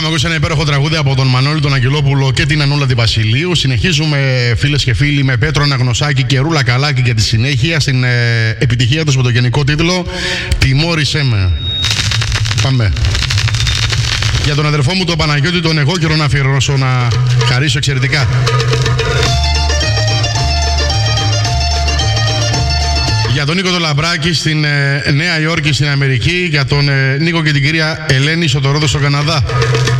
Είχαμε ακούσει ένα υπέροχο τραγούδι από τον Μανώλη τον Αγγελόπουλο και την Ανούλα την Βασιλείου. Συνεχίζουμε, φίλες και φίλοι, με Πέτρο Αναγνωσάκη και Ρούλα Καλάκη για τη συνέχεια στην επιτυχία τους με τον γενικό τίτλο «Τιμώρησέ με». Πάμε. Για τον αδερφό μου τον Παναγιώτη τον εγώ καιρό να αφιερώσω, να χαρίσω εξαιρετικά. Για τον Νίκο τον Λαμπράκη στην Νέα Υόρκη στην Αμερική. Για τον Νίκο και την κυρία Ελένη στο Τορόντο στο Καναδά.